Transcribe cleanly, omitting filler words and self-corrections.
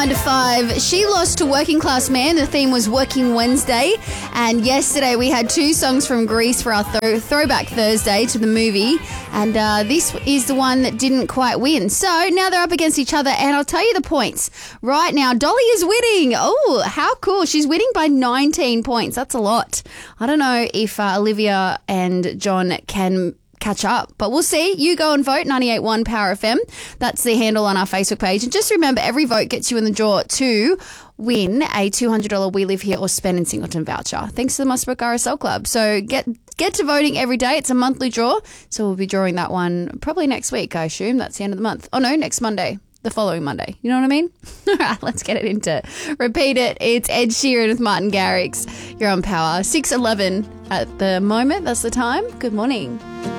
9 to 5. She lost to Working Class Man. The theme was Working Wednesday. And yesterday we had two songs from Grease for our Throwback Thursday to the movie. And this is the one that didn't quite win. So now they're up against each other. And I'll tell you the points. Right now, Dolly is winning. Oh, how cool. She's winning by 19 points. That's a lot. I don't know if Olivia and John can catch up, but we'll see. You go and vote, 98.1 Power FM. That's the handle on our Facebook page. And just remember, every vote gets you in the draw to win a $200 We Live Here or Spend in Singleton voucher. Thanks to the Musbrook RSL Club. So get to voting every day. It's a monthly draw. So we'll be drawing that one probably next week, I assume. That's the end of the month. Oh, no, next Monday. The following Monday. You know what I mean? All right, let's get it into Repeat It. It's Ed Sheeran with Martin Garrix. You're on Power. 6:11 at the moment. That's the time. Good morning.